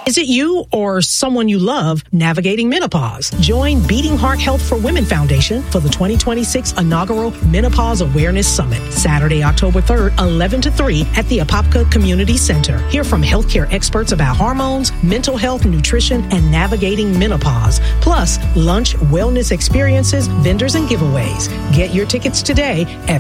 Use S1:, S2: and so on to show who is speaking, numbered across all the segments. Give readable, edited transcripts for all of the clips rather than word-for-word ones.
S1: Is it you or someone you love navigating menopause? Join Beating Heart Health for Women Foundation for the 2026 inaugural Menopause Awareness Summit, Saturday, October 3rd, 11 to 3 at the Apopka Community Center. Hear from healthcare experts about hormones, mental health, nutrition, and navigating menopause. Plus, lunch, wellness experiences, vendors, and giveaways. Get your tickets today at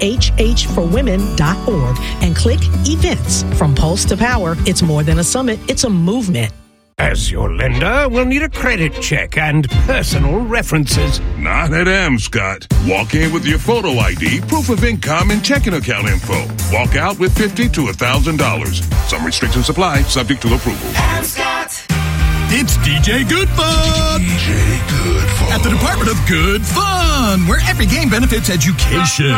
S1: bhhforwomen.org and click Events. From Pulse to Power, it's more than a summit, it's a movement.
S2: As your lender, we'll need a credit check and personal references.
S3: Not at Amscott. Walk in with your photo ID, proof of income, and checking account info. Walk out with $50 to $1,000. Some restrictions apply, subject to approval.
S4: Amscott. It's DJ Good Fun.
S3: DJ Good Fun.
S4: At the Department of Good Fun, where every game benefits education.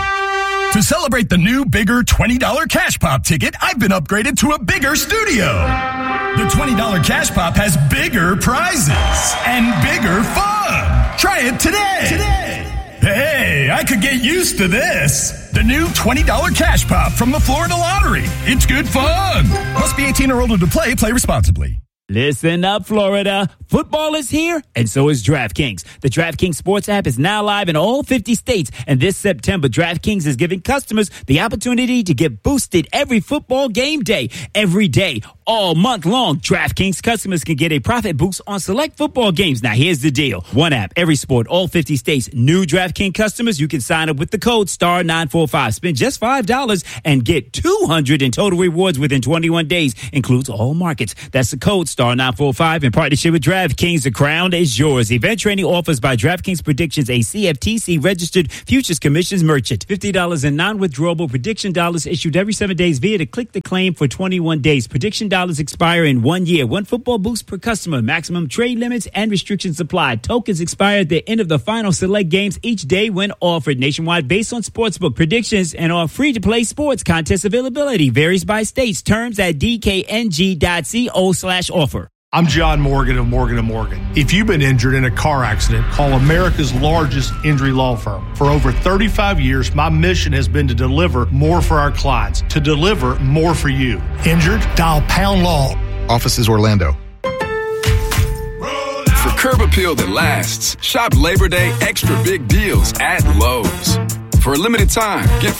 S4: To celebrate the new, bigger $20 Cash Pop ticket, I've been upgraded to a bigger studio. The $20 Cash Pop has bigger prizes and bigger fun. Try it today. Hey, I could get used to this. The new $20 Cash Pop from the Florida Lottery. It's good fun. Must be 18 or older to play. Play responsibly.
S5: Listen up, Florida. Football is here, and so is DraftKings. The DraftKings Sports app is now live in all 50 states, and this September, DraftKings is giving customers the opportunity to get boosted every football game day. Every day, all month long, DraftKings customers can get a profit boost on select football games. Now, here's the deal. One app, every sport, all 50 states. New DraftKings customers, you can sign up with the code STAR945. Spend just $5 and get $200 in total rewards within 21 days. Includes all markets. That's the code STAR945 in partnership with DraftKings. The crown is yours. Event training offers by DraftKings Predictions, a CFTC registered futures commissions merchant. $50 in non-withdrawable prediction dollars issued every 7 days via the click the claim for 21 days. Prediction dollars expire in 1 year. One football boost per customer. Maximum trade limits and restrictions apply. Tokens expire at the end of the final select games each day when offered. Nationwide based on sportsbook predictions and on free-to-play sports. Contest availability varies by states. Terms at dkng.co/offer.
S6: I'm John Morgan of Morgan & Morgan. If you've been injured in a car accident, call America's largest injury law firm. For over 35 years, my mission has been to deliver more for our clients, to deliver more for you. Injured? Dial Pound Law.
S7: Offices Orlando.
S8: For curb appeal that lasts, shop Labor Day extra big deals at Lowe's. For a limited time, get